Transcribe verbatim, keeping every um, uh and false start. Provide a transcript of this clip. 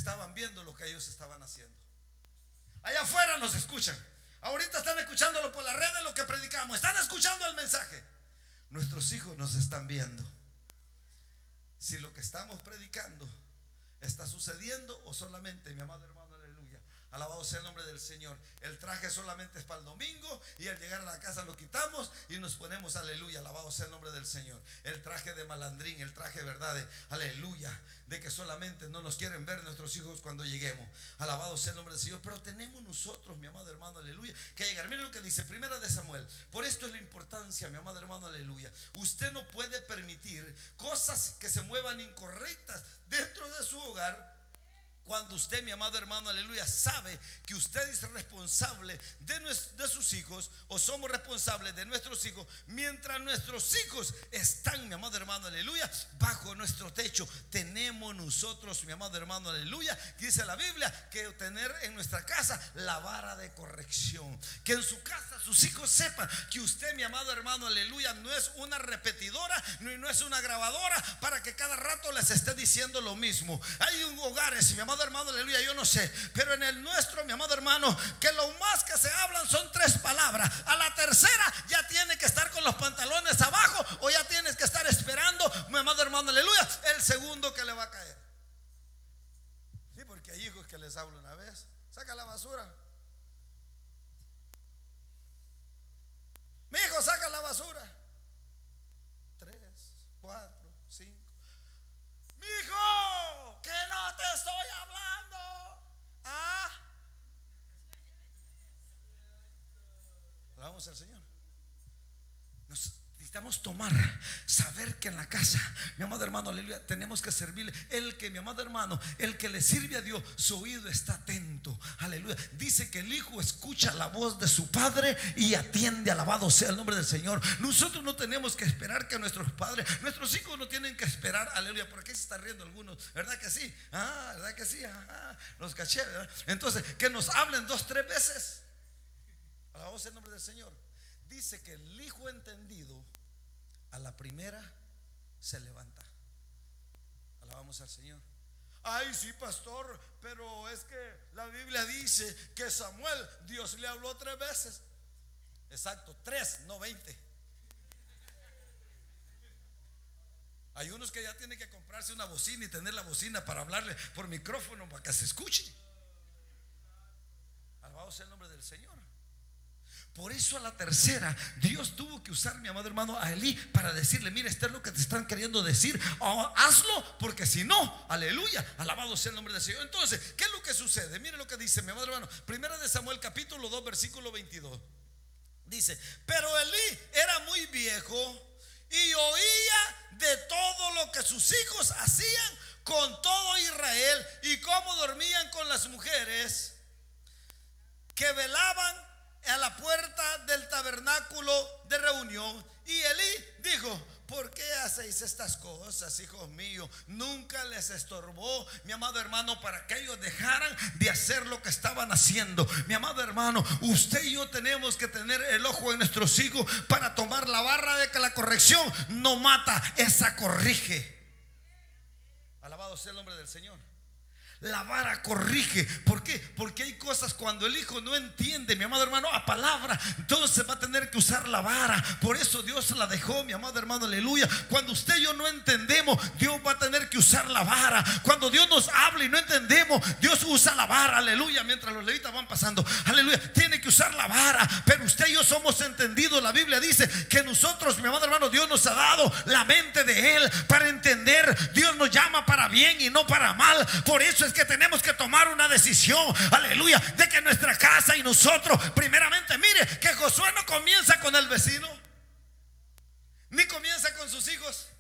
estaban viendo lo que ellos estaban haciendo. Allá afuera nos escuchan. Ahorita están escuchándolo por las redes, lo que predicamos. Están escuchando el mensaje. Nuestros hijos nos están viendo. Si lo que estamos predicando está sucediendo o solamente, mi amado hermano, aleluya, alabado sea el nombre del Señor, el traje solamente es para el domingo y al llegar a la casa lo quitamos y nos ponemos, aleluya, alabado sea el nombre del Señor, el traje de malandrín, el traje, verdad, de, aleluya, de que solamente no nos quieren ver nuestros hijos cuando lleguemos. Alabado sea el nombre del Señor. Pero tenemos nosotros, mi amado hermano, aleluya, que llegar. Miren lo que dice Primera de Samuel. Por esto es la importancia, mi amado hermano, aleluya. Usted no puede permitir cosas que se muevan incorrectas dentro de su hogar. Cuando usted, mi amado hermano, aleluya, sabe que usted es responsable de, nuestros, de sus hijos, o somos responsables de nuestros hijos, mientras nuestros hijos están, mi amado hermano, aleluya, bajo nuestro techo, tenemos nosotros, mi amado hermano, aleluya, dice la Biblia, que tener en nuestra casa la vara de corrección. Que en su casa sus hijos sepan que usted, mi amado hermano, aleluya, no es una repetidora, no es una grabadora para que cada rato les esté diciendo lo mismo. Hay un hogares, mi amado hermano, aleluya, yo no sé, pero en el nuestro, mi amado hermano, que lo más que se hablan son tres palabras. A la tercera ya tiene que estar con los pantalones abajo, o ya tienes que estar esperando, mi amado hermano, aleluya, el segundo que le va a caer. Sí, porque hay hijos que les hablo una vez, saca la basura. Mi hijo, saca la basura. Tres, cuatro, cinco. Mi hijo, que no te estoy hablando. ¿Ah? Alabamos al Señor. Nos necesitamos tomar, saber que en la casa, mi amado hermano, aleluya, tenemos que servirle. El que, mi amado hermano, el que le sirve a Dios, su oído está atento, aleluya. Dice que el hijo escucha la voz de su padre y atiende, alabado sea el nombre del Señor. Nosotros no tenemos que esperar que nuestros padres, nuestros hijos no tienen que esperar, aleluya. ¿Por qué se están riendo algunos? ¿Verdad que sí? Ah, ¿verdad que sí? Ah, los caché, ¿verdad? Entonces, que nos hablen dos, tres veces. Alabado sea el nombre del Señor. Dice que el hijo entendido a la primera se levanta. Alabamos al Señor. Ay, sí, pastor, pero es que la Biblia dice que Samuel, Dios le habló tres veces. Exacto, tres, no veinte. Hay unos que ya tienen que comprarse una bocina y tener la bocina para hablarle por micrófono para que se escuche. Alabado sea el nombre del Señor. Por eso a la tercera Dios tuvo que usar, mi amado hermano, a Elí para decirle: mira, esto es lo que te están queriendo decir, oh, hazlo, porque si no, aleluya, alabado sea el nombre del Señor. Entonces, ¿qué es lo que sucede? Mire lo que dice, mi amado hermano, Primera de Samuel capítulo dos versículo veintidós. Dice: pero Elí era muy viejo y oía de todo lo que sus hijos hacían con todo Israel, y cómo dormían con las mujeres que velaban a la puerta del tabernáculo de reunión. Y Elí dijo: ¿por qué hacéis estas cosas, hijos míos? Nunca les estorbó, mi amado hermano, para que ellos dejaran de hacer lo que estaban haciendo. Mi amado hermano, usted y yo tenemos que tener el ojo en nuestros hijos para tomar la barra de que la corrección no mata, esa corrige. Alabado sea el nombre del Señor. La vara corrige. ¿Por qué? Porque hay cosas cuando el hijo no entiende, mi amado hermano, a palabra, entonces va a tener que usar la vara. Por eso Dios la dejó, mi amado hermano, aleluya. Cuando usted y yo no entendemos, Dios va a tener que usar la vara. Cuando Dios nos habla y no entendemos, Dios usa la vara, aleluya. Mientras los levitas van pasando, aleluya, tiene que usar la vara. Pero usted y yo somos entendidos. La Biblia dice que nosotros, mi amado hermano, Dios nos ha dado la mente de Él para entender. Dios nos llama para bien y no para mal. Por eso es que tenemos que tomar una decisión, aleluya, de que nuestra casa y nosotros, primeramente, mire que Josué no comienza con el vecino, ni comienza con sus hijos.